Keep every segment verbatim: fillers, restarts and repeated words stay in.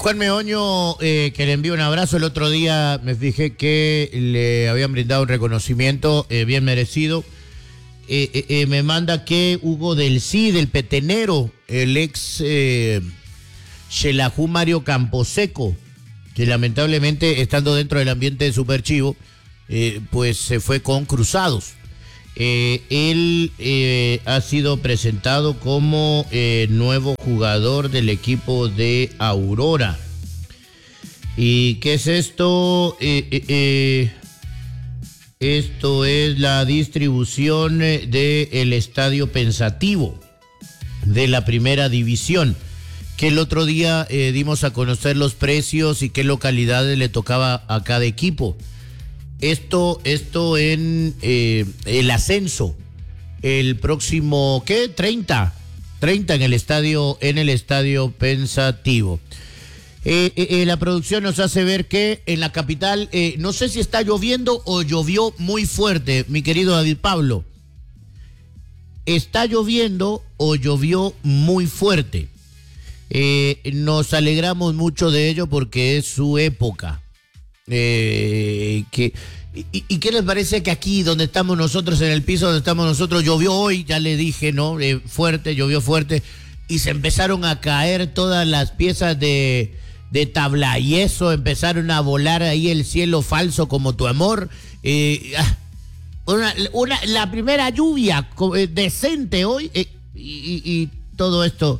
Juan Meoño, eh, que le envío un abrazo. El otro día me fijé que le habían brindado un reconocimiento eh, bien merecido. Eh, eh, eh, me manda que Hugo del Cid, el petenero, el ex eh, Xelajú Mario Camposeco, que lamentablemente, estando dentro del ambiente de Superchivo, eh, pues se fue con Cruzados. Eh, él eh, ha sido presentado como eh, nuevo jugador del equipo de Aurora. ¿Y qué es esto? Eh, eh, eh, esto es la distribución del Estadio Pensativo de la Primera División, que el otro día eh, dimos a conocer los precios y qué localidades le tocaba a cada equipo. Esto, esto en eh, el ascenso, el próximo, ¿qué? treinta, treinta en el estadio, en el Estadio Pensativo. Eh, eh, la producción nos hace ver que en la capital, eh, no sé si está lloviendo o llovió muy fuerte, mi querido David Pablo. Está lloviendo o llovió muy fuerte. Eh, nos alegramos mucho de ello porque es su época. Eh, que, y, ¿Y qué les parece que aquí donde estamos nosotros, en el piso donde estamos nosotros, llovió hoy? Ya le dije, ¿no? Eh, fuerte, llovió fuerte y se empezaron a caer todas las piezas de, de tabla y eso, empezaron a volar ahí el cielo falso como tu amor. Eh, una, una, la primera lluvia decente hoy eh, y, y, y todo esto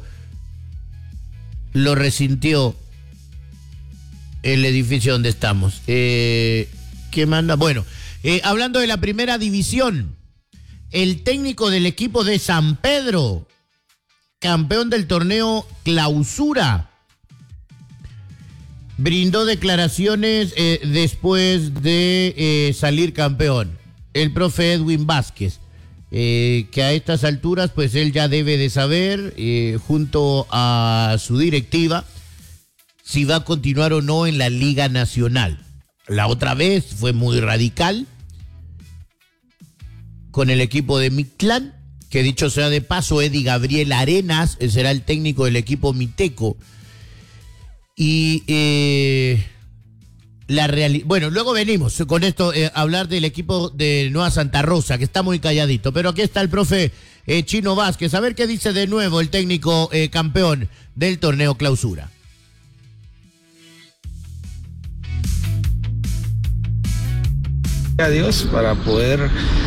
lo resintió el edificio donde estamos. Eh, ¿Qué manda? Bueno, eh, hablando de la Primera División, el técnico del equipo de San Pedro, campeón del torneo Clausura, brindó declaraciones eh, después de eh, salir campeón. El profe Edwin Vázquez, eh, que a estas alturas pues él ya debe de saber, eh, junto a su directiva, si va a continuar o no en la Liga Nacional. La otra vez fue muy radical con el equipo de Mictlán, que dicho sea de paso, Eddie Gabriel Arenas será el técnico del equipo miteco. Y eh, la realidad... Bueno, luego venimos con esto eh, a hablar del equipo de Nueva Santa Rosa, que está muy calladito. Pero aquí está el profe eh, Chino Vázquez. A ver qué dice de nuevo el técnico eh, campeón del torneo Clausura. A Dios para poder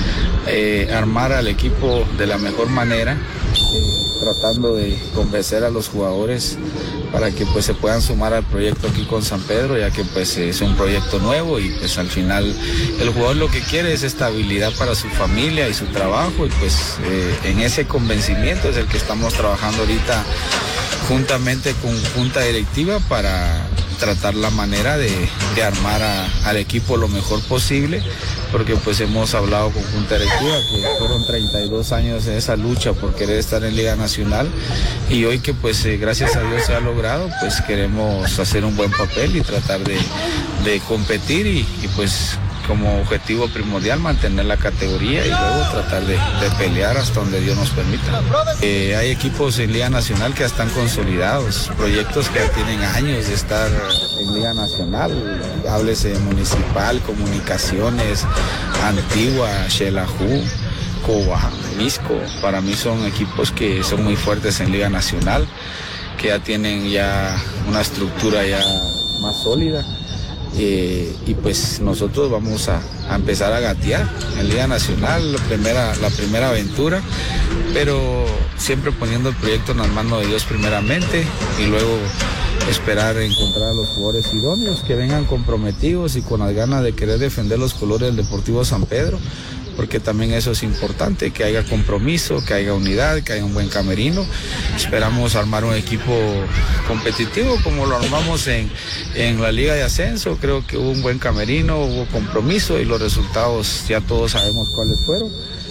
eh, armar al equipo de la mejor manera, eh, tratando de convencer a los jugadores para que pues se puedan sumar al proyecto aquí con San Pedro, ya que pues es un proyecto nuevo y pues al final el jugador lo que quiere es estabilidad para su familia y su trabajo, y pues eh, en ese convencimiento es el que estamos trabajando ahorita juntamente con junta directiva para tratar la manera de, de armar a, al equipo lo mejor posible, porque pues hemos hablado con junta directiva que fueron treinta y dos años en esa lucha por querer estar en Liga Nacional, y hoy que pues eh, gracias a Dios se ha logrado, pues queremos hacer un buen papel y tratar de, de competir y, y pues como objetivo primordial mantener la categoría y luego tratar de, de pelear hasta donde Dios nos permita. Eh, hay equipos en Liga Nacional que ya están consolidados, proyectos que ya tienen años de estar en Liga Nacional, háblese Municipal, Comunicaciones, Antigua, Xelajú, Coba, Misco. Para mí son equipos que son muy fuertes en Liga Nacional, que ya tienen ya una estructura ya más sólida. Eh, y pues nosotros vamos a, a empezar a gatear en Liga Nacional, la primera, la primera aventura, pero siempre poniendo el proyecto en las manos de Dios primeramente y luego esperar encontrar a los jugadores idóneos que vengan comprometidos y con las ganas de querer defender los colores del Deportivo San Pedro, porque también eso es importante, que haya compromiso, que haya unidad, que haya un buen camerino. Esperamos armar un equipo competitivo como lo armamos en, en la Liga de Ascenso. Creo que hubo un buen camerino, hubo compromiso y los resultados ya todos sabemos cuáles fueron.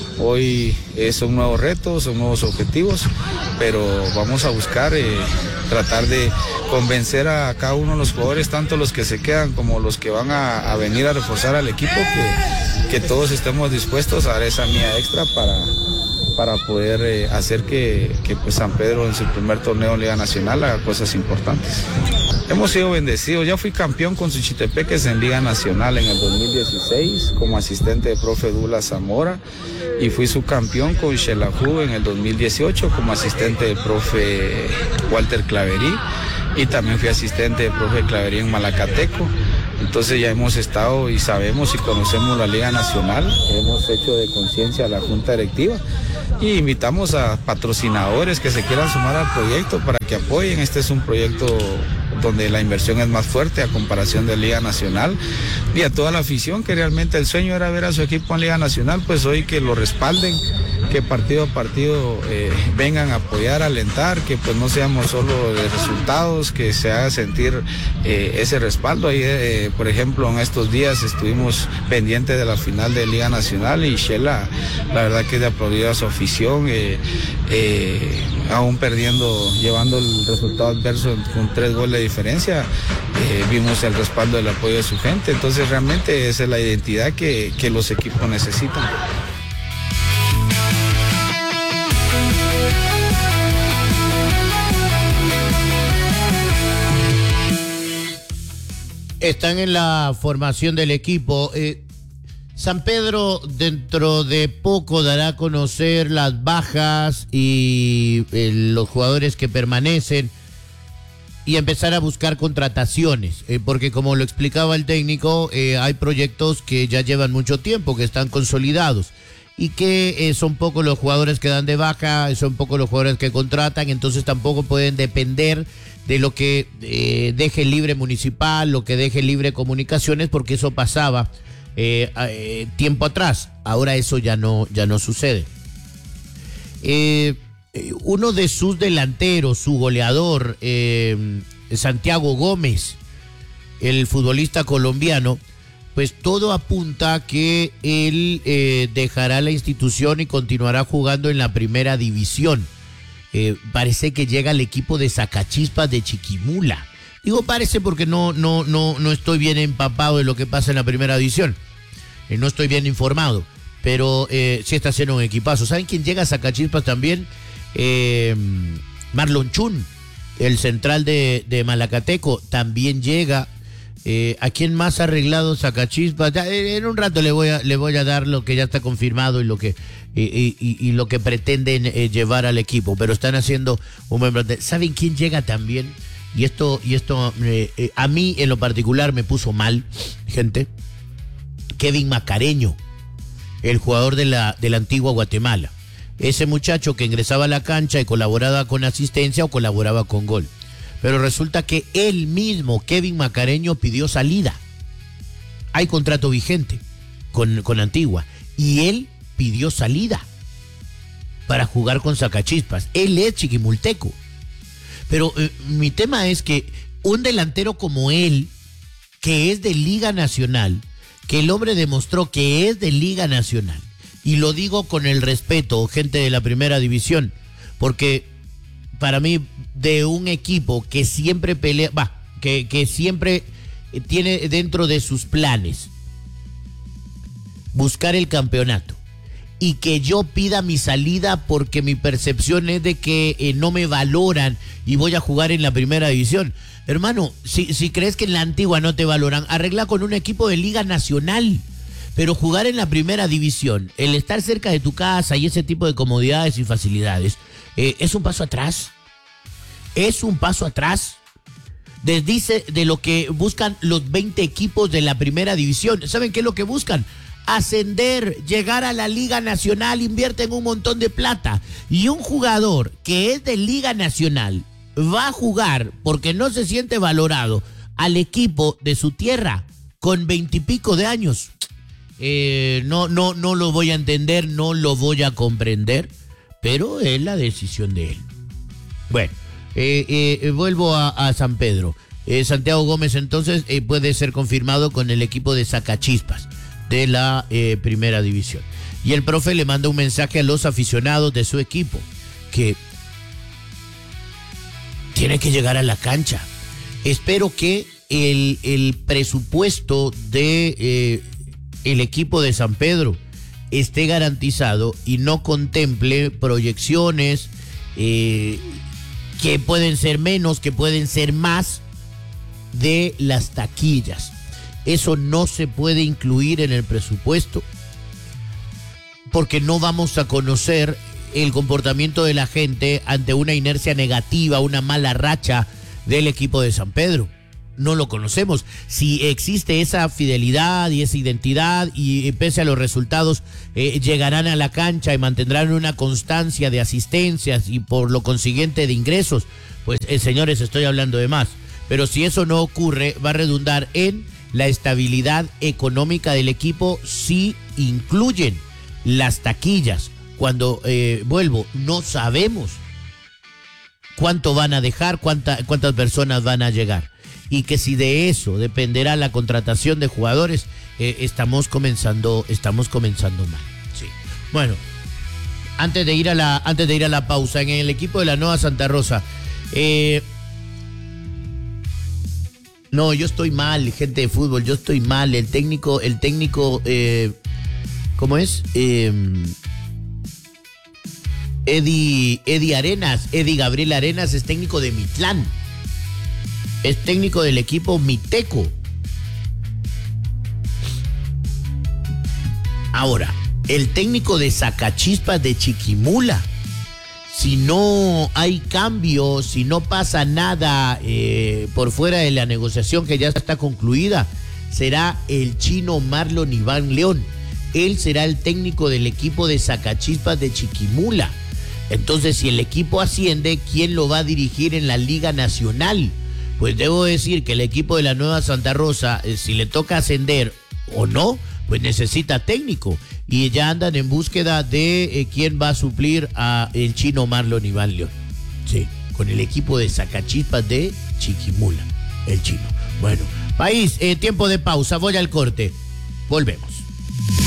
Hoy eh, son nuevos retos, son nuevos objetivos, pero vamos a buscar eh, tratar de convencer a cada uno de los jugadores, tanto los que se quedan como los que van a, a venir a reforzar al equipo, que, que todos estemos dispuestos a dar esa mía extra para para poder eh, hacer que, que pues San Pedro en su primer torneo en Liga Nacional haga cosas importantes. Hemos sido bendecidos, ya fui campeón con Suchitepeques en Liga Nacional en el dos mil dieciséis como asistente de profe Dula Zamora y fui subcampeón con Xelajú en el dos mil dieciocho como asistente del profe Walter Claverí y también fui asistente del profe Claverí en Malacateco. Entonces ya hemos estado y sabemos y conocemos la Liga Nacional, hemos hecho de conciencia a la Junta Directiva y invitamos a patrocinadores que se quieran sumar al proyecto para que apoyen. Este es un proyecto donde la inversión es más fuerte a comparación de Liga Nacional, y a toda la afición que realmente el sueño era ver a su equipo en Liga Nacional, pues hoy que lo respalden, que partido a partido eh, vengan a apoyar, a alentar, que pues no seamos solo de resultados, que se haga sentir eh, ese respaldo. Ahí, eh, por ejemplo, en estos días estuvimos pendientes de la final de Liga Nacional y Shela, la verdad que de aplaudir a su afición, eh, eh, aún perdiendo, llevando el resultado adverso con tres goles de diferencia, eh, vimos el respaldo del apoyo de su gente. Entonces realmente esa es la identidad que, que los equipos necesitan. Están en la formación del equipo. Eh, San Pedro dentro de poco dará a conocer las bajas y eh, los jugadores que permanecen y empezar a buscar contrataciones, eh, porque como lo explicaba el técnico, eh, hay proyectos que ya llevan mucho tiempo, que están consolidados y que eh, son pocos los jugadores que dan de baja, son pocos los jugadores que contratan, entonces tampoco pueden depender de lo que eh, deje libre Municipal, lo que deje libre Comunicaciones, porque eso pasaba eh, eh, tiempo atrás. Ahora eso ya no, ya no sucede. Eh, uno de sus delanteros, su goleador, eh, Santiago Gómez, el futbolista colombiano, pues todo apunta a que él eh, dejará la institución y continuará jugando en la primera división. Eh, parece que llega al equipo de Sacachispas de Chiquimula. Digo parece porque no, no, no, no estoy bien empapado de lo que pasa en la primera división. Eh, no estoy bien informado, pero eh, sí está haciendo un equipazo. ¿Saben quién llega a Sacachispas también? Eh, Marlon Chun, el central de, de Malacateco, también llega. Eh, ¿A quién más ha arreglado Sacachispas? Ya, eh, en un rato le voy a, le voy a dar lo que ya está confirmado y lo que y, y, y lo que pretenden eh, llevar al equipo, pero están haciendo un buen plantel. ¿Saben quién llega también? Y esto, y esto eh, eh, a mí en lo particular me puso mal, gente. Kevin Macareño, el jugador de la, de la antigua Guatemala. Ese muchacho que ingresaba a la cancha y colaboraba con asistencia o colaboraba con gol. Pero resulta que él mismo, Kevin Macareño, pidió salida. Hay contrato vigente con, con Antigua. Y él pidió salida para jugar con Sacachispas. Él es chiquimulteco. Pero eh, mi tema es que un delantero como él, que es de Liga Nacional, que el hombre demostró que es de Liga Nacional, y lo digo con el respeto, gente de la primera división, porque para mí, de un equipo que siempre pelea, va, que, que siempre tiene dentro de sus planes buscar el campeonato, y que yo pida mi salida porque mi percepción es de que eh, no me valoran y voy a jugar en la primera división. Hermano, si, si crees que en la antigua no te valoran, arregla con un equipo de Liga Nacional. Pero jugar en la primera división, el estar cerca de tu casa y ese tipo de comodidades y facilidades, eh, es un paso atrás. Es un paso atrás. Desdice de lo que buscan los veinte equipos de la primera división. ¿Saben qué es lo que buscan? Ascender, llegar a la Liga Nacional, invierten un montón de plata. Y un jugador que es de Liga Nacional va a jugar porque no se siente valorado al equipo de su tierra con veintipico de años. Eh, no, no, no lo voy a entender, no lo voy a comprender, pero es la decisión de él. Bueno, eh, eh, vuelvo a, a San Pedro. Eh, Santiago Gómez entonces eh, puede ser confirmado con el equipo de Sacachispas de la eh, primera división. Y el profe le manda un mensaje a los aficionados de su equipo que tiene que llegar a la cancha. Espero que el, el presupuesto de eh, el equipo de San Pedro esté garantizado y no contemple proyecciones eh, que pueden ser menos, que pueden ser más de las taquillas. Eso no se puede incluir en el presupuesto porque no vamos a conocer el comportamiento de la gente ante una inercia negativa, una mala racha del equipo de San Pedro. No lo conocemos. Si existe esa fidelidad y esa identidad y, y pese a los resultados eh, llegarán a la cancha y mantendrán una constancia de asistencias y por lo consiguiente de ingresos, pues eh, señores, estoy hablando de más. Pero si eso no ocurre, va a redundar en la estabilidad económica del equipo si incluyen las taquillas. Cuando eh, vuelvo, no sabemos cuánto van a dejar, cuánta, cuántas personas van a llegar. Y que si de eso dependerá la contratación de jugadores, eh, estamos comenzando, estamos comenzando mal. Sí. Bueno, antes de ir a la, antes de ir a la pausa, en el equipo de la Nueva Santa Rosa, eh, no, yo estoy mal, gente de fútbol, yo estoy mal. El técnico, el técnico, eh, ¿cómo es? Eh, Eddie, Eddie Arenas, Eddie Gabriel Arenas es técnico de Mitlán. Es técnico del equipo Miteco. Ahora, el técnico de Sacachispas de Chiquimula. Si no hay cambio, si no pasa nada eh, por fuera de la negociación que ya está concluida, será el chino Marlon Iván León. Él será el técnico del equipo de Sacachispas de Chiquimula. Entonces, si el equipo asciende, ¿quién lo va a dirigir en la Liga Nacional? Pues debo decir que el equipo de la Nueva Santa Rosa, eh, si le toca ascender o no, pues necesita técnico. Y ya andan en búsqueda de eh, quién va a suplir a el chino Marlon Iván León. Sí, con el equipo de Sacachispas de Chiquimula, el chino. Bueno, país, eh, tiempo de pausa, voy al corte. Volvemos.